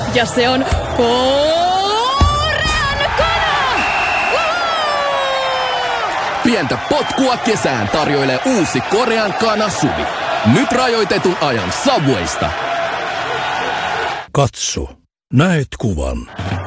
Ja se on Korean kana! Pientä potkua kesään tarjoilee uusi Korean kana Suvi. Nyt rajoitetun ajan Subwaysta. Katso, näet kuvan.